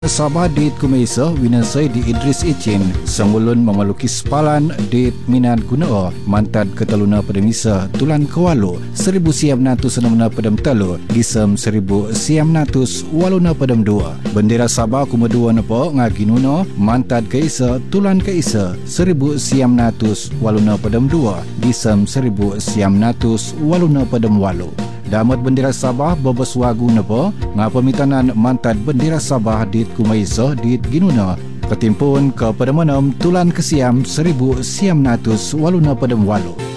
Sabah dit Kumaisa winasai di Idris Icin sangulun memelukis palan dit Minan Gunao mantad ketaluna pada misa tulan kewalu 1906 padam telu gisem 1908 padam 2 bendera Sabah kumedua napa ngaginuno mantad keisa tulan keisa 1908 padam 2 gisem 1908 padam 8 Damat bendera Sabah bebas wagu napa ngapamitanan mantad bendera Sabah dit Kumaisa dit Ginuna ketimpun ke pada menam tulan kesiam 1908 padam 8